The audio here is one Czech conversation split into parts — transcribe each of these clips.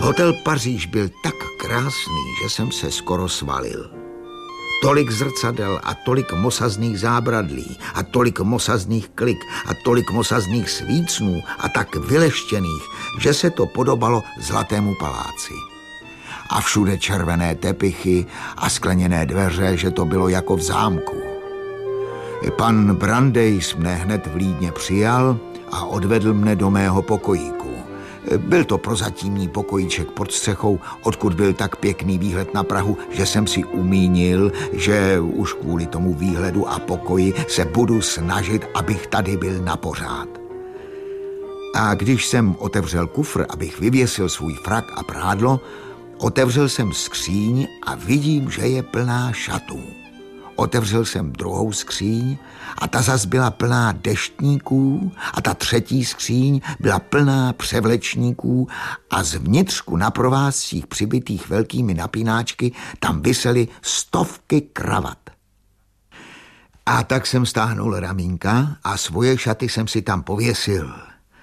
Hotel Paříž byl tak krásný, že jsem se skoro svalil. Tolik zrcadel a tolik mosazných zábradlí a tolik mosazných klik a tolik mosazných svícnů a tak vyleštěných, že se to podobalo Zlatému paláci. A všude červené tepichy a skleněné dveře, že to bylo jako v zámku. Pan Brandeis mne hned vlídně přijal a odvedl mne do mého pokojíku. Byl to prozatímní pokojíček pod střechou, odkud byl tak pěkný výhled na Prahu, že jsem si umínil, že už kvůli tomu výhledu a pokoji se budu snažit, abych tady byl na pořád. A když jsem otevřel kufr, abych vyvěsil svůj frak a prádlo, otevřel jsem skříň a vidím, že je plná šatů. Otevřel jsem druhou skříň a ta zas byla plná deštníků a ta třetí skříň byla plná převlečníků a zvnitřku na provázcích přibitých velkými napínáčky tam visely stovky kravat. A tak jsem stáhnul ramínka a svoje šaty jsem si tam pověsil.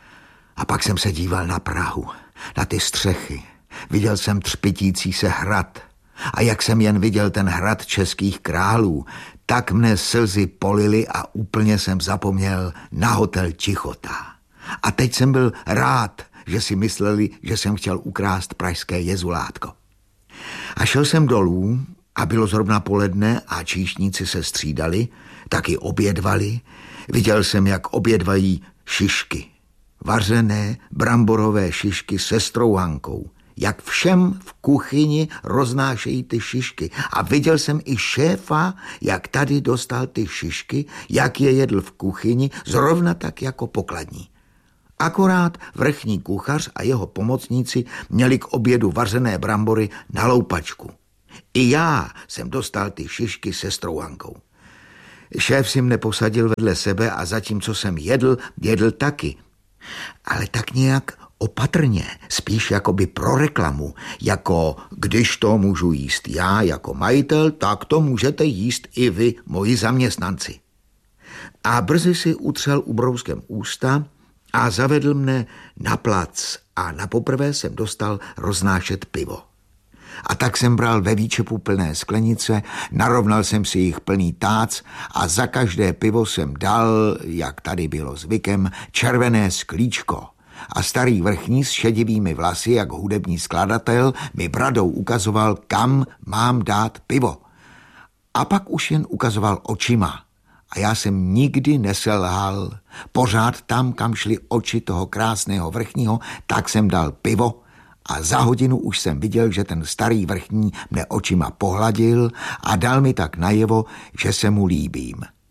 A pak jsem se díval na Prahu, na ty střechy. Viděl jsem třpitící se hrad. A jak jsem jen viděl ten hrad českých králů, tak mne slzy polily a úplně jsem zapomněl na hotel Čichota. A teď jsem byl rád, že si mysleli, že jsem chtěl ukrást pražské jezulátko. A šel jsem dolů a bylo zrovna poledne a číšníci se střídali, taky obědvali. Viděl jsem, jak obědvají šišky. Vařené bramborové šišky se strouhankou. Jak všem v kuchyni roznášejí ty šišky. A viděl jsem i šéfa, jak tady dostal ty šišky, jak je jedl v kuchyni, zrovna tak jako pokladní. Akorát vrchní kuchař a jeho pomocníci měli k obědu vařené brambory na loupačku. I já jsem dostal ty šišky se strouhankou. Šéf si mne posadil vedle sebe a zatímco jsem jedl taky. Ale tak nějak opatrně, spíš jakoby pro reklamu, jako když to můžu jíst já jako majitel, tak to můžete jíst i vy, moji zaměstnanci. A brzy si utřel ubrouskem ústa a zavedl mne na plac a napoprvé jsem dostal roznášet pivo. A tak jsem bral ve výčepu plné sklenice, narovnal jsem si jich plný tác a za každé pivo jsem dal, jak tady bylo zvykem, červené sklíčko. A starý vrchní s šedivými vlasy, jak hudební skladatel, mi bradou ukazoval, kam mám dát pivo. A pak už jen ukazoval očima. A já jsem nikdy neselhal. Pořád tam, kam šly oči toho krásného vrchního, tak jsem dal pivo. A za hodinu už jsem viděl, že ten starý vrchní mne očima pohladil a dal mi tak najevo, že se mu líbím.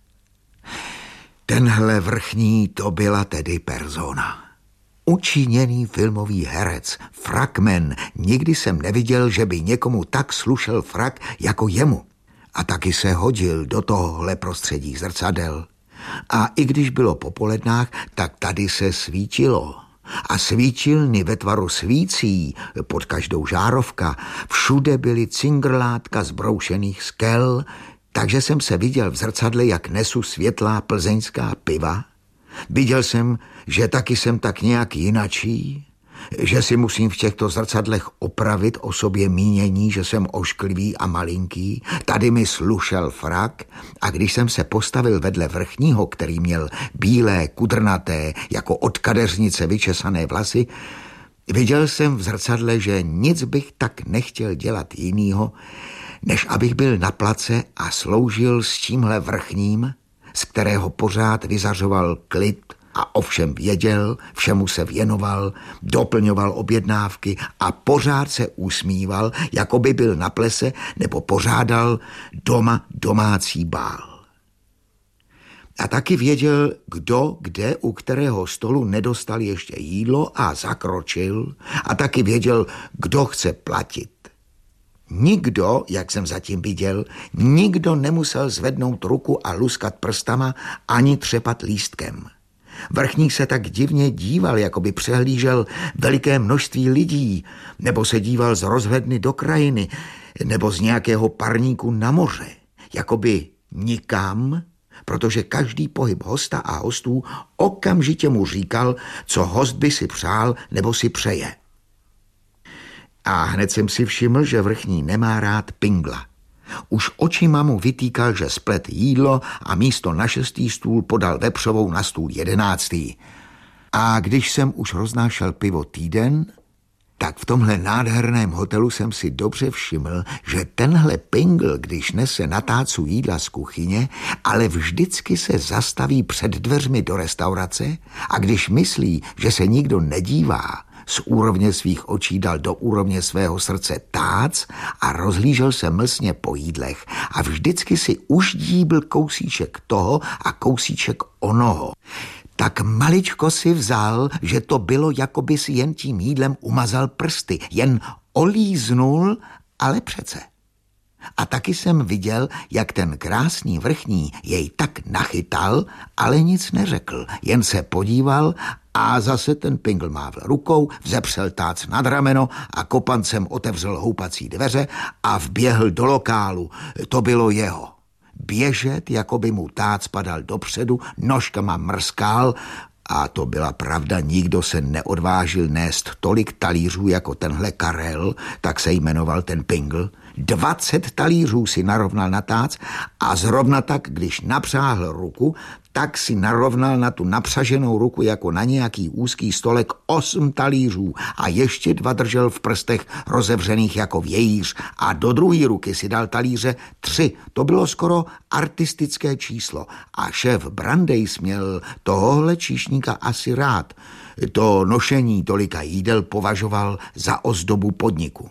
Tenhle vrchní to byla tedy persona. Učiněný filmový herec, frakmen, nikdy jsem neviděl, že by někomu tak slušel frak jako jemu. A taky se hodil do tohohle prostředí zrcadel. A i když bylo po polednách, tak tady se svítilo. A svítilny ve tvaru svící, pod každou žárovka, všude byly cingrlátka zbroušených skel, takže jsem se viděl v zrcadle, jak nesu světlá plzeňská piva. Viděl jsem, že taky jsem tak nějak jinačí, že si musím v těchto zrcadlech opravit o sobě mínění, že jsem ošklivý a malinký. Tady mi slušel frak a když jsem se postavil vedle vrchního, který měl bílé, kudrnaté, jako od kadeřnice vyčesané vlasy, viděl jsem v zrcadle, že nic bych tak nechtěl dělat jinýho, než abych byl na place a sloužil s tímhle vrchním, z kterého pořád vyzařoval klid a ovšem věděl, všemu se věnoval, doplňoval objednávky a pořád se usmíval, jako by byl na plese nebo pořádal doma domácí bál. A taky věděl, kdo kde u kterého stolu nedostal ještě jídlo a zakročil, a taky věděl, kdo chce platit. Nikdo, jak jsem zatím viděl, nikdo nemusel zvednout ruku a luskat prstama ani třepat lístkem. Vrchník se tak divně díval, jako by přehlížel veliké množství lidí, nebo se díval z rozhledny do krajiny, nebo z nějakého parníku na moře, jako by nikam, protože každý pohyb hosta a hostů okamžitě mu říkal, co host by si přál nebo si přeje. A hned jsem si všiml, že vrchní nemá rád Pingla. Už očima mu vytýkal, že splet jídlo a místo na 6. stůl podal vepřovou na stůl 11. A když jsem už roznášel pivo týden, tak v tomhle nádherném hotelu jsem si dobře všiml, že tenhle Pingl, když nese na tácu jídla z kuchyně, ale vždycky se zastaví před dveřmi do restaurace a když myslí, že se nikdo nedívá, z úrovně svých očí dal do úrovně svého srdce tác a rozhlížel se mlsně po jídlech a vždycky si uždíbil kousíček toho a kousíček onoho. Tak maličko si vzal, že to bylo, jako by si jen tím jídlem umazal prsty, jen olíznul, ale přece. A taky jsem viděl, jak ten krásný vrchní jej tak nachytal, ale nic neřekl, jen se podíval a zase ten Pingl mávl rukou, vzepřel tác nad rameno a kopancem otevřel houpací dveře a vběhl do lokálu. To bylo jeho. Běžet, jako by mu tác padal dopředu, nožkama mrskal a to byla pravda, nikdo se neodvážil nést tolik talířů jako tenhle Karel, tak se jmenoval ten Pingl. 20 talířů si narovnal na tác a zrovna tak, když napřáhl ruku, tak si narovnal na tu napřaženou ruku jako na nějaký úzký stolek 8 talířů a ještě 2 držel v prstech rozevřených jako vějíř a do druhé ruky si dal talíře 3. To bylo skoro artistické číslo a šéf Brandeis měl tohohle číšníka asi rád. To nošení tolika jídel považoval za ozdobu podniku.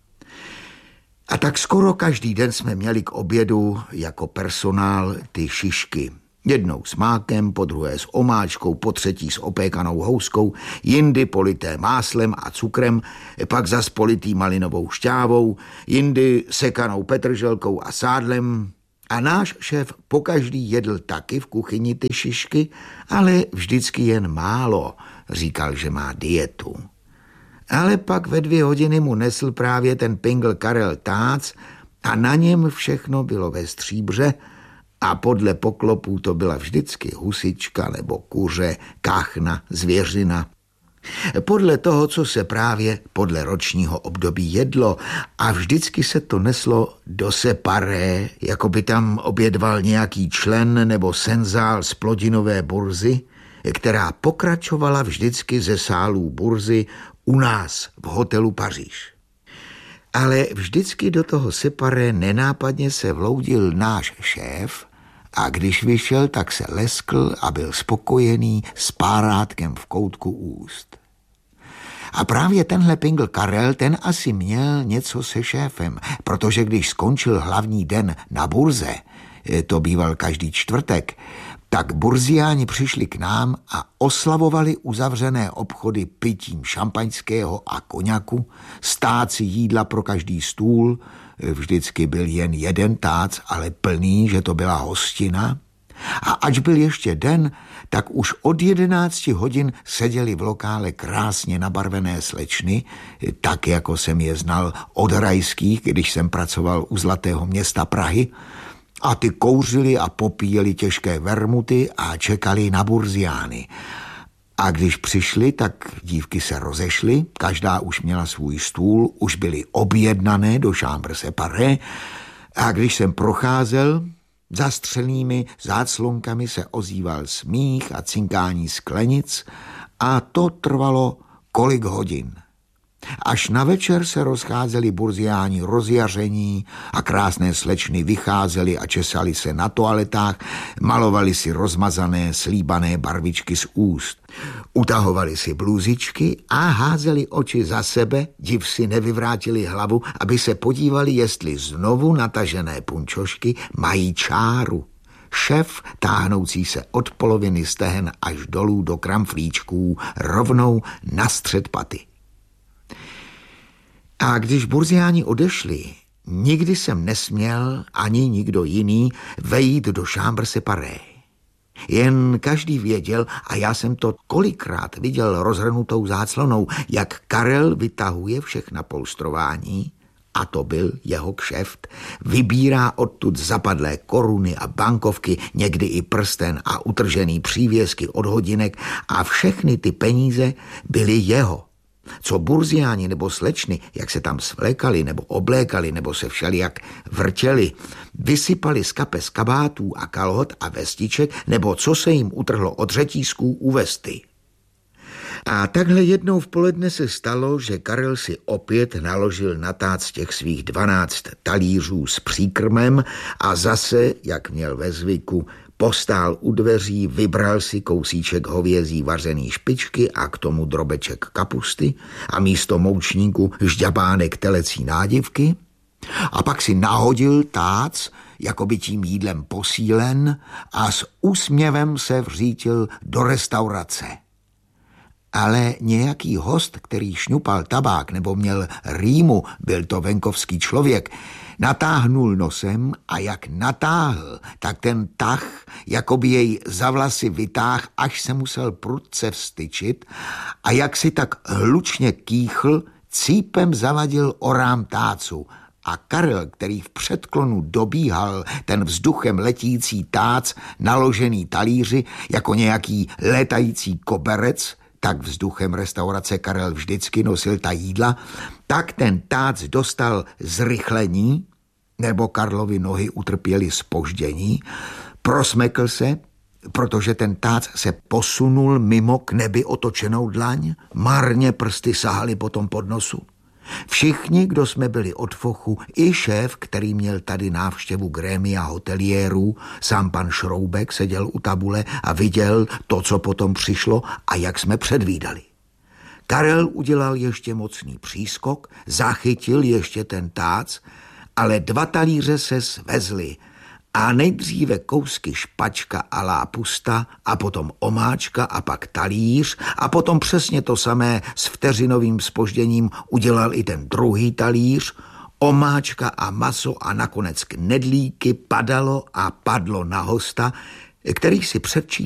A tak skoro každý den jsme měli k obědu jako personál ty šišky. Jednou s mákem, po druhé s omáčkou, po třetí s opékanou houskou, jindy polité máslem a cukrem, pak zas politý malinovou šťávou, jindy sekanou petrželkou a sádlem. A náš šéf pokaždý jedl taky v kuchyni ty šišky, ale vždycky jen málo, říkal, že má dietu. Ale pak ve 2 hodiny mu nesl právě ten Pingl Karel tác a na něm všechno bylo ve stříbře a podle poklopů to byla vždycky husička nebo kuře, kachna, zvěřina. Podle toho, co se právě podle ročního období jedlo a vždycky se to neslo do separé, jako by tam obědval nějaký člen nebo senzál z plodinové burzy, která pokračovala vždycky ze sálů burzy u nás v hotelu Paříž. Ale vždycky do toho separé nenápadně se vloudil náš šéf a když vyšel, tak se leskl a byl spokojený s párátkem v koutku úst. A právě tenhle Pingl Karel, ten asi měl něco se šéfem, protože když skončil hlavní den na burze, to býval každý čtvrtek, tak burziáni přišli k nám a oslavovali uzavřené obchody pitím šampaňského a koňaku, stáci jídla pro každý stůl, vždycky byl jen jeden tác, ale plný, že to byla hostina. A ač byl ještě den, tak už od 11 hodin seděli v lokále krásně nabarvené slečny, tak jako jsem je znal od rajských, když jsem pracoval u Zlatého města Prahy, a ty kouřili a popíjeli těžké vermuty a čekali na burziány. A když přišli, tak dívky se rozešly, každá už měla svůj stůl, už byly objednané do chambre séparée a když jsem procházel, zastřenými záclonkami se ozýval smích a cinkání sklenic a to trvalo kolik hodin. Až na večer se rozcházeli burziáni rozjaření a krásné slečny vycházely a česali se na toaletách, malovali si rozmazané, slíbané barvičky z úst. Utahovali si blůzičky a házeli oči za sebe, div si nevyvrátili hlavu, aby se podívali, jestli znovu natažené punčošky mají čáru. Šéf, táhnoucí se od poloviny stehen až dolů do kramflíčků, rovnou na střed paty. A když burziáni odešli, nikdy jsem nesměl, ani nikdo jiný, vejít do chambre séparée. Jen každý věděl, a já jsem to kolikrát viděl rozhrnutou záclonou, jak Karel vytahuje všechna polstrování, a to byl jeho kšeft, vybírá odtud zapadlé koruny a bankovky, někdy i prsten a utržený přívěsky od hodinek a všechny ty peníze byly jeho. Co burziáni nebo slečny, jak se tam svlékali nebo oblékali nebo se všelijak vrtěli, vysypali z kapes kabátů a kalhot a vestiček, nebo co se jim utrhlo od řetízků u vesty. A takhle jednou v poledne se stalo, že Karel si opět naložil na tác těch svých 12 talířů s příkrmem a zase, jak měl ve zvyku, postál u dveří, vybral si kousíček hovězí vařený špičky a k tomu drobeček kapusty a místo moučníku žďabánek telecí nádivky a pak si nahodil tác, jako by tím jídlem posílen, a s úsměvem se vřítil do restaurace. Ale nějaký host, který šňupal tabák nebo měl rýmu, byl to venkovský člověk, natáhnul nosem a jak natáhl, tak ten tah, jako by jej za vlasy vytáhl, až se musel prudce vstyčit, a jak si tak hlučně kýchl, cípem zavadil orám tácu. A Karel, který v předklonu dobíhal ten vzduchem letící tác naložený talíři jako nějaký létající koberec, tak vzduchem restaurace Karel vždycky nosil ta jídla, tak ten tác dostal zrychlení, nebo Karlovy nohy utrpěly zpoždění, prosmekl se, protože ten tác se posunul mimo k nebi otočenou dlaň, marně prsty sahaly potom pod nosu. Všichni, kdo jsme byli od fochu, i šéf, který měl tady návštěvu grémia hoteliérů, sám pan Šroubek seděl u tabule a viděl to, co potom přišlo a jak jsme předvídali. Karel udělal ještě mocný přískok, zachytil ještě ten tác, ale 2 talíře se svezly a nejdříve kousky špačka a lápusta a potom omáčka a pak talíř a potom přesně to samé s vteřinovým zpožděním udělal i ten druhý talíř, omáčka a maso a nakonec knedlíky padalo a padlo na hosta, který si předčí